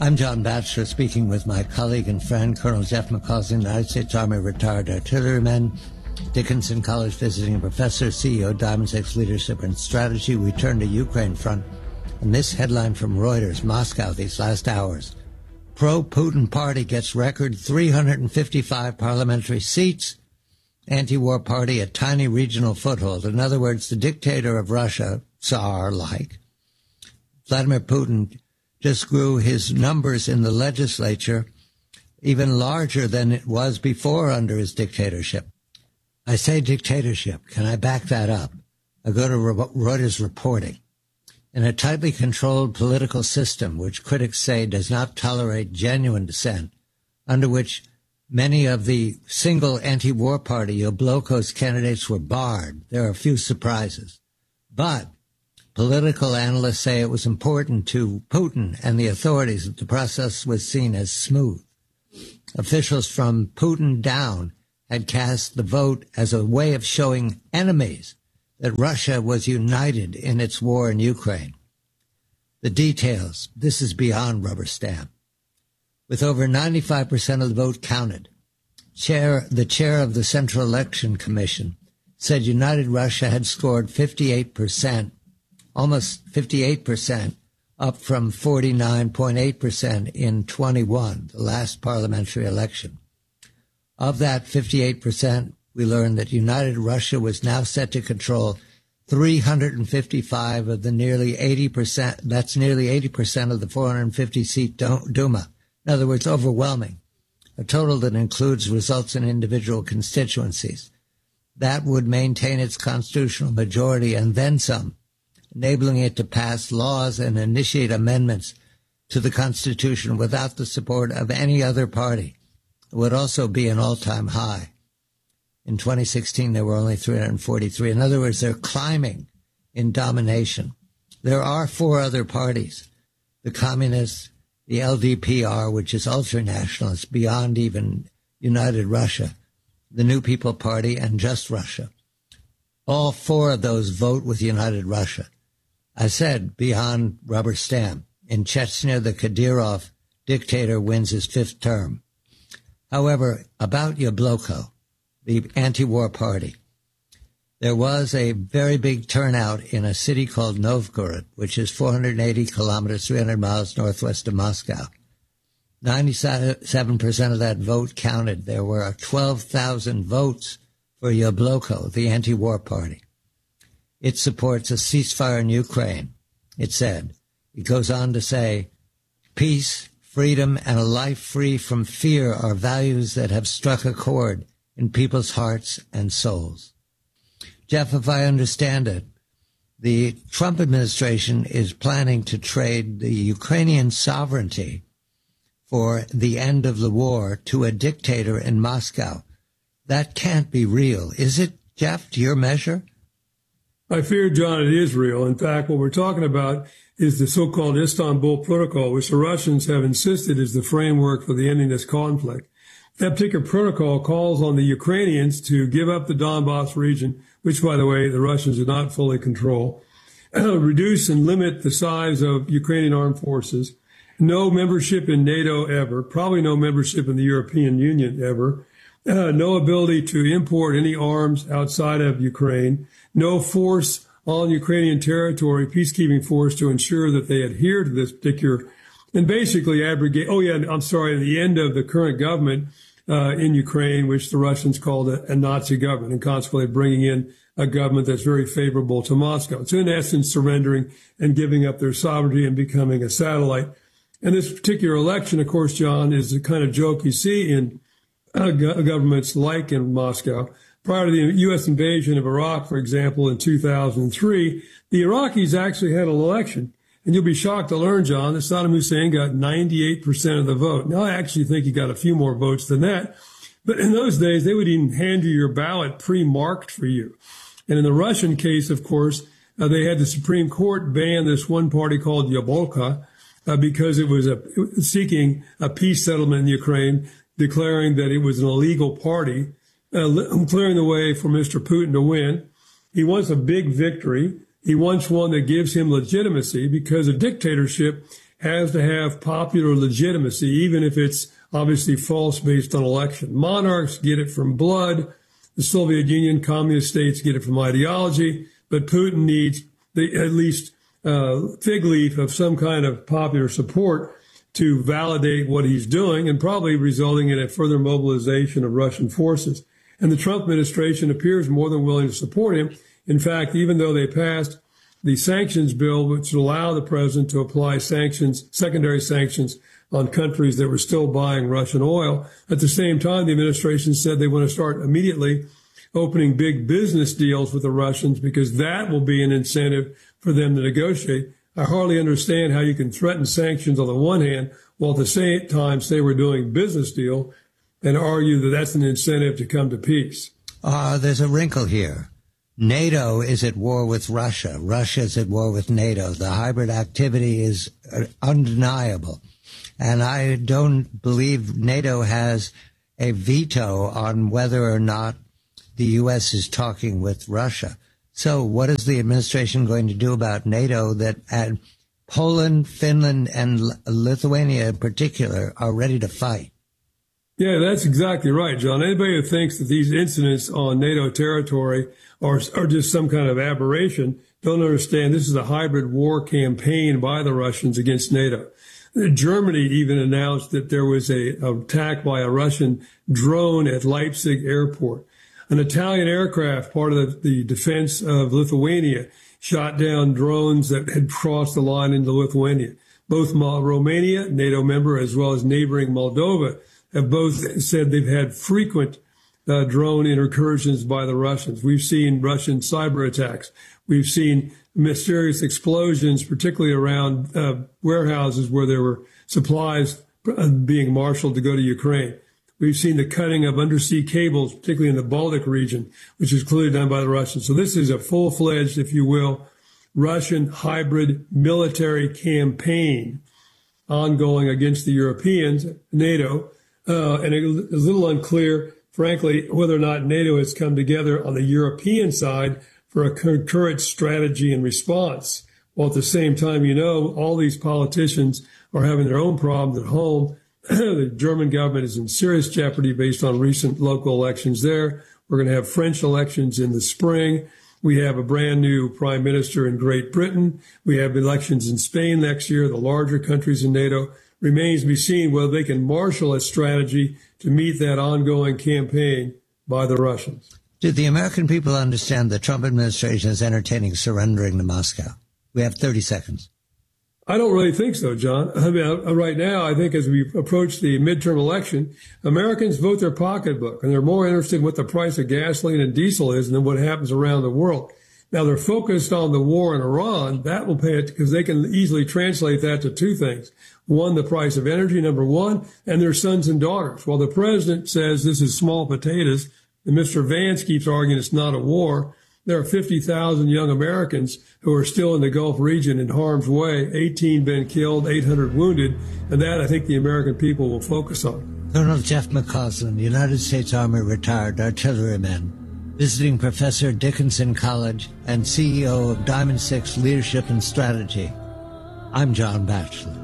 I'm John Batchelor, speaking with my colleague and friend, Colonel Jeff McCausland, United States Army retired artilleryman, Dickinson College visiting professor, CEO, Diamond Six Leadership and Strategy. We turn to Ukraine front, and this headline from Reuters, Moscow, these last hours. Pro-Putin party gets record 355 parliamentary seats. Anti-war party a tiny regional foothold. In other words, the dictator of Russia, Tsar-like, Vladimir Putin, just grew his numbers in the legislature even larger than it was before under his dictatorship. I say dictatorship. Can I back that up? I go to Reuters reporting. In a tightly controlled political system, which critics say does not tolerate genuine dissent, under which many of the single anti-war party, Yablokko's candidates were barred, there are a few surprises. But political analysts say it was important to Putin and the authorities that the process was seen as smooth. Officials from Putin down had cast the vote as a way of showing enemies that Russia was united in its war in Ukraine. The details, this is beyond rubber stamp. With over 95% of the vote counted, the chair of the Central Election Commission said United Russia had scored 58%, almost 58%, up from 49.8% in 21, the last parliamentary election. Of that 58%, we learned that United Russia was now set to control 355 of the nearly 80%, that's nearly 80% of the 450-seat Duma. In other words, overwhelming, a total that includes results in individual constituencies. That would maintain its constitutional majority and then some, enabling it to pass laws and initiate amendments to the Constitution without the support of any other party. It would also be an all-time high. In 2016, there were only 343. In other words, they're climbing in domination. There are four other parties, the Communists, the LDPR, which is ultra-nationalist, beyond even United Russia, the New People Party, and Just Russia. All four of those vote with United Russia. I said beyond rubber stamp. In Chechnya, the Kadyrov dictator wins his fifth term. However, about Yablokko, the anti-war party, there was a very big turnout in a city called Novgorod, which is 480 kilometers, 300 miles northwest of Moscow. 97% of that vote counted. There were 12,000 votes for Yablokko, the anti-war party. It supports a ceasefire in Ukraine, it said. It goes on to say, peace, freedom, and a life free from fear are values that have struck a chord in people's hearts and souls. Jeff, if I understand it, the Trump administration is planning to trade the Ukrainian sovereignty for the end of the war to a dictator in Moscow. That can't be real. Is it, Jeff, to your measure? I fear, John, it is real. In fact, what we're talking about is the so-called Istanbul Protocol, which the Russians have insisted is the framework for the ending this conflict. That particular protocol calls on the Ukrainians to give up the Donbass region, which, by the way, the Russians do not fully control, reduce and limit the size of Ukrainian armed forces, no membership in NATO ever, probably no membership in the European Union ever, no ability to import any arms outside of Ukraine, no force on Ukrainian territory, peacekeeping force to ensure that they adhere to this particular, and basically abrogate, the end of the current government in Ukraine, which the Russians called a Nazi government, and consequently bringing in a government that's very favorable to Moscow. So in essence, surrendering and giving up their sovereignty and becoming a satellite. And this particular election, of course, John, is the kind of joke you see in governments like in Moscow. Prior to the U.S. invasion of Iraq, for example, in 2003, the Iraqis actually had an election. And you'll be shocked to learn, John, that Saddam Hussein got 98% of the vote. Now, I actually think he got a few more votes than that. But in those days, they would even hand you your ballot pre-marked for you. And in the Russian case, of course, they had the Supreme Court ban this one party called Yablokko because it was seeking a peace settlement in Ukraine, declaring that it was an illegal party, clearing the way for Mr. Putin to win. He wants a big victory. He wants one that gives him legitimacy because a dictatorship has to have popular legitimacy, even if it's obviously false based on election. Monarchs get it from blood. The Soviet Union, communist states get it from ideology. But Putin needs at least fig leaf of some kind of popular support to validate what he's doing, and probably resulting in a further mobilization of Russian forces. And the Trump administration appears more than willing to support him. In fact, even though they passed the sanctions bill, which would allow the president to apply sanctions, secondary sanctions, on countries that were still buying Russian oil, at the same time, the administration said they want to start immediately opening big business deals with the Russians, because that will be an incentive for them to negotiate. I hardly understand how you can threaten sanctions on the one hand, while at the same time say we're doing a business deal and argue that that's an incentive to come to peace. There's a wrinkle here. NATO is at war with Russia. Russia is at war with NATO. The hybrid activity is undeniable. And I don't believe NATO has a veto on whether or not the U.S. is talking with Russia. So what is the administration going to do about NATO that Poland, Finland, and Lithuania in particular are ready to fight? Yeah, that's exactly right, John. Anybody who thinks that these incidents on NATO territory are just some kind of aberration don't understand this is a hybrid war campaign by the Russians against NATO. Germany even announced that there was an attack by a Russian drone at Leipzig airport. An Italian aircraft, part of the defense of Lithuania, shot down drones that had crossed the line into Lithuania. Both Romania, NATO member, as well as neighboring Moldova, have both said they've had frequent drone incursions by the Russians. We've seen Russian cyber attacks. We've seen mysterious explosions, particularly around warehouses where there were supplies being marshaled to go to Ukraine. We've seen the cutting of undersea cables, particularly in the Baltic region, which is clearly done by the Russians. So this is a full-fledged, if you will, Russian hybrid military campaign ongoing against the Europeans, NATO, and it is a little unclear, frankly, whether or not NATO has come together on the European side for a concurrent strategy and response. While at the same time, all these politicians are having their own problems at home. The German government is in serious jeopardy based on recent local elections there. We're going to have French elections in the spring. We have a brand new prime minister in Great Britain. We have elections in Spain next year, the larger countries in NATO. Remains to be seen whether they can marshal a strategy to meet that ongoing campaign by the Russians. Do the American people understand the Trump administration is entertaining surrendering to Moscow? We have 30 seconds. I don't really think so, John. I mean, right now, I think as we approach the midterm election, Americans vote their pocketbook, and they're more interested in what the price of gasoline and diesel is than what happens around the world. Now, they're focused on the war in Iran. That will pay it because they can easily translate that to two things. One, the price of energy, number one, and their sons and daughters. While the president says this is small potatoes, and Mr. Vance keeps arguing it's not a war, there are 50,000 young Americans who are still in the Gulf region in harm's way, 18 been killed, 800 wounded, and that I think the American people will focus on. Colonel Jeff McCausland, United States Army retired artilleryman, visiting professor at Dickinson College and CEO of Diamond Six Leadership and Strategy. I'm John Batchelor.